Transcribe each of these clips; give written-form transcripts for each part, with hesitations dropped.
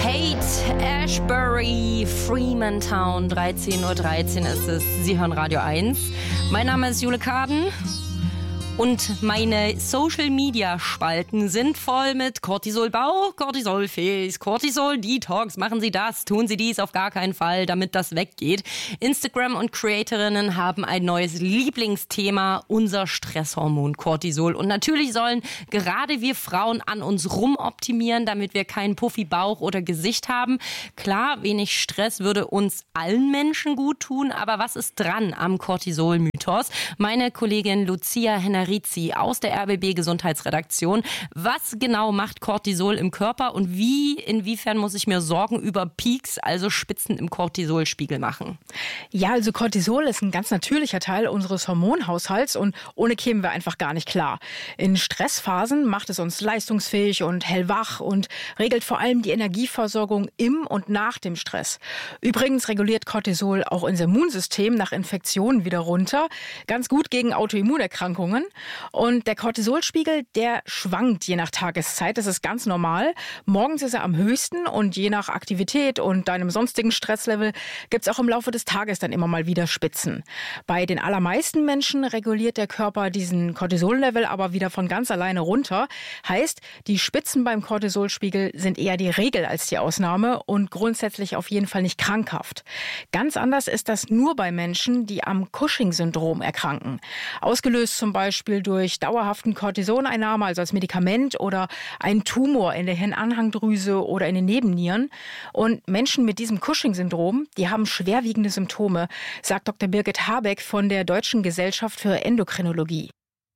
Haight Ashbury, Freemantown, 13:13 Uhr ist es. Sie hören Radio 1. Mein Name ist Jule Kaden. Und meine Social-Media-Spalten sind voll mit Cortisol-Bauch, Cortisol-Face, Cortisol-Detox. Machen Sie das, tun Sie dies auf gar keinen Fall, damit das weggeht. Instagram und Creatorinnen haben ein neues Lieblingsthema, unser Stresshormon Cortisol. Und natürlich sollen gerade wir Frauen an uns rumoptimieren, damit wir keinen Puffy-Bauch oder Gesicht haben. Klar, wenig Stress würde uns allen Menschen gut tun, aber was ist dran am Cortisol-Mythos? Meine Kollegin Lucia Henner aus der RBB Gesundheitsredaktion. Was genau macht Cortisol im Körper und inwiefern muss ich mir Sorgen über Peaks, also Spitzen im Cortisolspiegel machen? Ja, also Cortisol ist ein ganz natürlicher Teil unseres Hormonhaushalts und ohne kämen wir einfach gar nicht klar. In Stressphasen macht es uns leistungsfähig und hellwach und regelt vor allem die Energieversorgung im und nach dem Stress. Übrigens reguliert Cortisol auch unser Immunsystem nach Infektionen wieder runter, ganz gut gegen Autoimmunerkrankungen. Und der Cortisolspiegel, der schwankt je nach Tageszeit. Das ist ganz normal. Morgens ist er am höchsten und je nach Aktivität und deinem sonstigen Stresslevel gibt es auch im Laufe des Tages dann immer mal wieder Spitzen. Bei den allermeisten Menschen reguliert der Körper diesen Cortisollevel aber wieder von ganz alleine runter. Heißt, die Spitzen beim Cortisolspiegel sind eher die Regel als die Ausnahme und grundsätzlich auf jeden Fall nicht krankhaft. Ganz anders ist das nur bei Menschen, die am Cushing-Syndrom erkranken. Ausgelöst zum Beispiel durch dauerhaften Cortisoneinnahme, also als Medikament oder einen Tumor in der Hirnanhangdrüse oder in den Nebennieren. Und Menschen mit diesem Cushing-Syndrom, die haben schwerwiegende Symptome, sagt Dr. Birgit Habeck von der Deutschen Gesellschaft für Endokrinologie.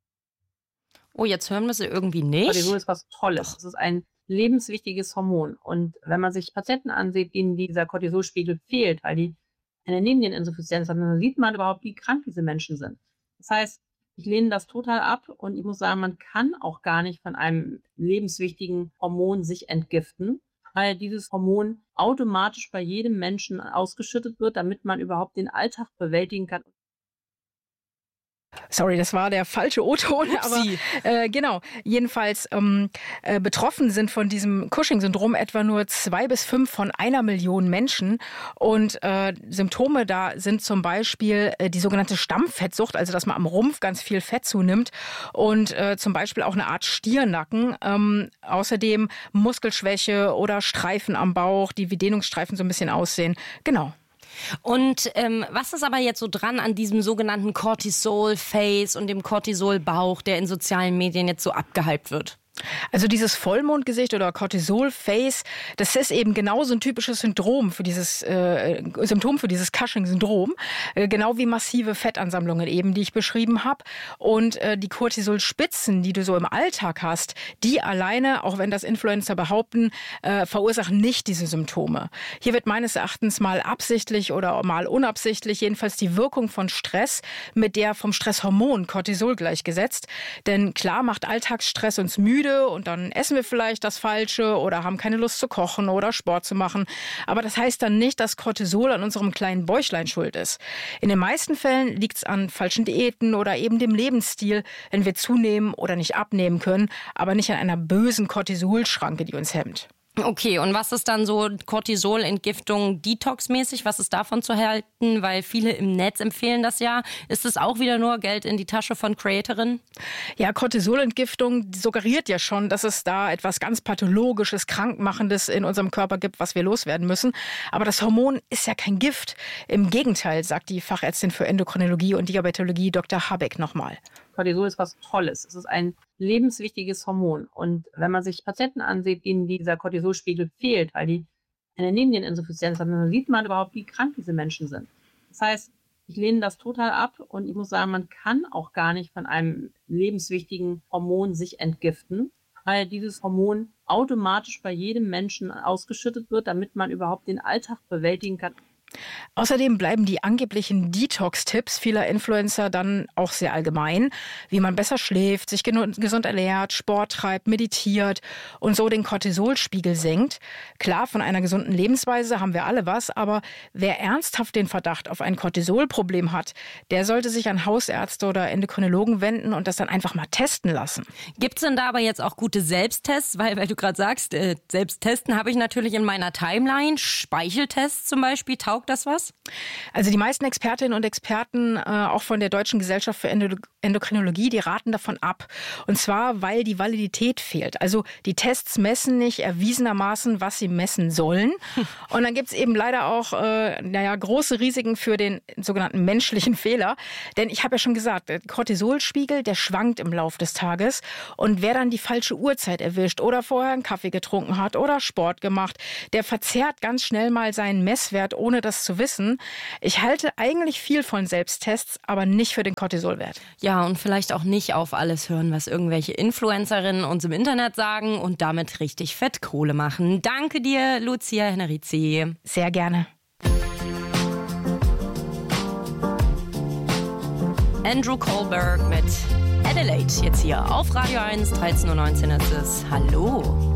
Oh, jetzt hören wir sie irgendwie nicht. Cortisol ist was Tolles. Es ist ein lebenswichtiges Hormon. Und wenn man sich Patienten ansieht, denen dieser Cortisolspiegel fehlt, weil die eine Nebenniereninsuffizienz haben, dann sieht man überhaupt, wie krank diese Menschen sind. Das heißt, ich lehne das total ab und ich muss sagen, man kann auch gar nicht von einem lebenswichtigen Hormon sich entgiften, weil dieses Hormon automatisch bei jedem Menschen ausgeschüttet wird, damit man überhaupt den Alltag bewältigen kann. Sorry, das war der falsche O-Ton, aber genau. Jedenfalls betroffen sind von diesem Cushing-Syndrom etwa nur 2 bis 5 von 1 Million Menschen. Und Symptome da sind zum Beispiel die sogenannte Stammfettsucht, also dass man am Rumpf ganz viel Fett zunimmt und zum Beispiel auch eine Art Stirnacken. Außerdem Muskelschwäche oder Streifen am Bauch, die wie Dehnungsstreifen so ein bisschen aussehen. Genau. Und was ist aber jetzt so dran an diesem sogenannten Cortisol-Face und dem Cortisol-Bauch, der in sozialen Medien jetzt so abgehypt wird? Also dieses Vollmondgesicht oder Cortisol-Face, das ist eben genau so ein typisches Symptom für dieses Cushing-Syndrom, genau wie massive Fettansammlungen eben, die ich beschrieben habe. Und die Cortisolspitzen, die du so im Alltag hast, die alleine, auch wenn das Influencer behaupten, verursachen nicht diese Symptome. Hier wird meines Erachtens mal absichtlich oder mal unabsichtlich jedenfalls die Wirkung von Stress mit der vom Stresshormon Cortisol gleichgesetzt. Denn klar macht Alltagsstress uns müde und dann essen wir vielleicht das Falsche oder haben keine Lust zu kochen oder Sport zu machen. Aber das heißt dann nicht, dass Cortisol an unserem kleinen Bäuchlein schuld ist. In den meisten Fällen liegt es an falschen Diäten oder eben dem Lebensstil, wenn wir zunehmen oder nicht abnehmen können, aber nicht an einer bösen Cortisolschranke, die uns hemmt. Okay, und was ist dann so Cortisolentgiftung detoxmäßig? Was ist davon zu halten? Weil viele im Netz empfehlen das ja. Ist es auch wieder nur Geld in die Tasche von Creatorinnen? Ja, Cortisolentgiftung suggeriert ja schon, dass es da etwas ganz Pathologisches, Krankmachendes in unserem Körper gibt, was wir loswerden müssen. Aber das Hormon ist ja kein Gift. Im Gegenteil, sagt die Fachärztin für Endokrinologie und Diabetologie Dr. Habeck nochmal. Cortisol ist was Tolles. Es ist ein lebenswichtiges Hormon. Und wenn man sich Patienten ansieht, denen dieser Cortisolspiegel fehlt, weil die eine Nebenniereninsuffizienz haben, dann sieht man überhaupt, wie krank diese Menschen sind. Das heißt, ich lehne das total ab und ich muss sagen, man kann auch gar nicht von einem lebenswichtigen Hormon sich entgiften, weil dieses Hormon automatisch bei jedem Menschen ausgeschüttet wird, damit man überhaupt den Alltag bewältigen kann. Außerdem bleiben die angeblichen Detox-Tipps vieler Influencer dann auch sehr allgemein, wie man besser schläft, sich gesund ernährt, Sport treibt, meditiert und so den Cortisolspiegel senkt. Klar, von einer gesunden Lebensweise haben wir alle was, aber wer ernsthaft den Verdacht auf ein Cortisolproblem hat, der sollte sich an Hausärzte oder Endokrinologen wenden und das dann einfach mal testen lassen. Gibt's denn da aber jetzt auch gute Selbsttests? Weil du gerade sagst, Selbsttesten habe ich natürlich in meiner Timeline. Speicheltests zum Beispiel, taugt das was? Also die meisten Expertinnen und Experten, auch von der Deutschen Gesellschaft für Endokrinologie, die raten davon ab. Und zwar, weil die Validität fehlt. Also die Tests messen nicht erwiesenermaßen, was sie messen sollen. Und dann gibt's eben leider auch große Risiken für den sogenannten menschlichen Fehler. Denn ich habe ja schon gesagt, der Cortisolspiegel, der schwankt im Laufe des Tages. Und wer dann die falsche Uhrzeit erwischt oder vorher einen Kaffee getrunken hat oder Sport gemacht, der verzerrt ganz schnell mal seinen Messwert, ohne das zu wissen. Ich halte eigentlich viel von Selbsttests, aber nicht für den Cortisolwert. Ja, und vielleicht auch nicht auf alles hören, was irgendwelche Influencerinnen uns im Internet sagen und damit richtig Fettkohle machen. Danke dir, Lucia Henrizi. Sehr gerne. Andrew Kohlberg mit Adelaide jetzt hier auf Radio 1, 13:19 Uhr ist es. Hallo.